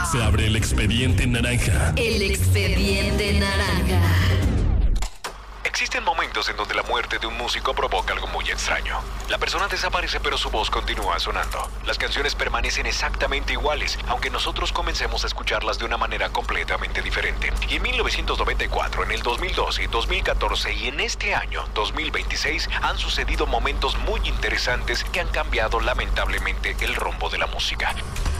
Se abre el expediente naranja. El expediente naranja. Existen momentos en donde la muerte de un músico provoca algo muy extraño. La persona desaparece pero su voz continúa sonando. Las canciones permanecen exactamente iguales, aunque nosotros comencemos a escucharlas de una manera completamente diferente. Y en 1994, en el 2012, 2014 y en este año, 2026, han sucedido momentos muy interesantes que han cambiado lamentablemente el rumbo de la música.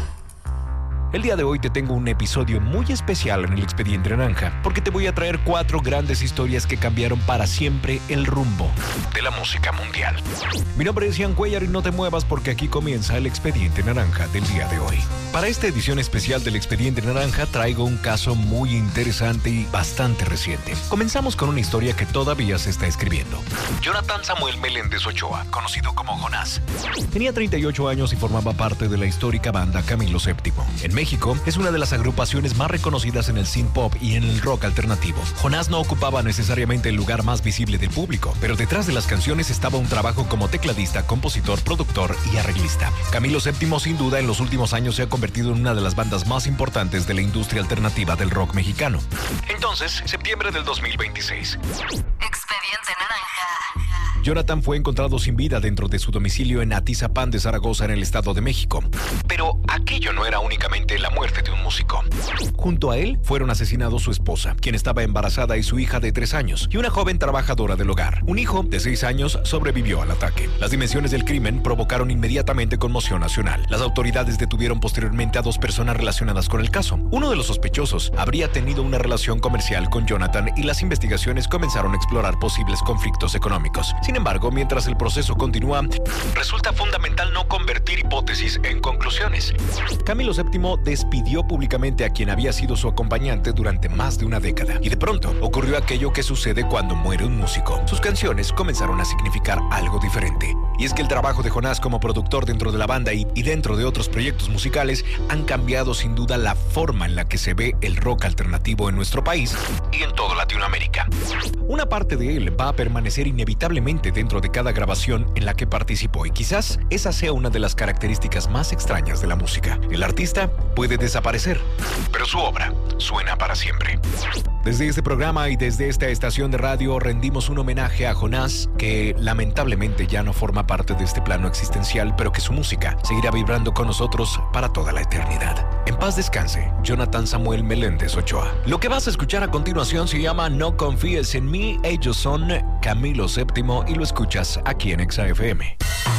El día de hoy te tengo un episodio muy especial en el Expediente Naranja, porque te voy a traer 4 grandes historias que cambiaron para siempre el rumbo de la música mundial. Mi nombre es Ian Cuellar y no te muevas porque aquí comienza el Expediente Naranja del día de hoy. Para esta edición especial del Expediente Naranja traigo un caso muy interesante y bastante reciente. Comenzamos con una historia que todavía se está escribiendo. Jonathan Samuel Meléndez Ochoa, conocido como Jonás, tenía 38 años y formaba parte de la histórica banda Camilo VII. En México es una de las agrupaciones más reconocidas en el synth pop y en el rock alternativo. Jonás no ocupaba necesariamente el lugar más visible del público, pero detrás de las canciones estaba un trabajo como tecladista, compositor, productor y arreglista. Camilo VII sin duda en los últimos años se ha convertido en una de las bandas más importantes de la industria alternativa del rock mexicano. Entonces, septiembre del 2026. Expediente naranja. Jonathan fue encontrado sin vida dentro de su domicilio en Atizapán de Zaragoza, en el Estado de México. Pero aquello no era únicamente la muerte de un músico. Junto a él fueron asesinados su esposa, quien estaba embarazada, y su hija de 3 años, y una joven trabajadora del hogar. Un hijo de 6 años sobrevivió al ataque. Las dimensiones del crimen provocaron inmediatamente conmoción nacional. Las autoridades detuvieron posteriormente a 2 personas relacionadas con el caso. Uno de los sospechosos habría tenido una relación comercial con Jonathan y las investigaciones comenzaron a explorar posibles conflictos económicos. Sin embargo, mientras el proceso continúa, resulta fundamental no convertir hipótesis en conclusiones. Camilo VII despidió públicamente a quien había sido su acompañante durante más de una década. Y de pronto ocurrió aquello que sucede cuando muere un músico. Sus canciones comenzaron a significar algo diferente. Y es que el trabajo de Jonás como productor dentro de la banda y dentro de otros proyectos musicales han cambiado sin duda la forma en la que se ve el rock alternativo en nuestro país y en toda Latinoamérica. Una parte de él va a permanecer inevitablemente dentro de cada grabación en la que participó, y quizás esa sea una de las características más extrañas de la música. El artista puede desaparecer, pero su obra suena para siempre. Desde este programa y desde esta estación de radio rendimos un homenaje a Jonás, que lamentablemente ya no forma parte de este plano existencial, pero que su música seguirá vibrando con nosotros para toda la eternidad. En paz descanse, Jonathan Samuel Meléndez Ochoa. Lo que vas a escuchar a continuación se llama No confíes en mí. Ellos son Camilo VII y lo escuchas aquí en Exa FM.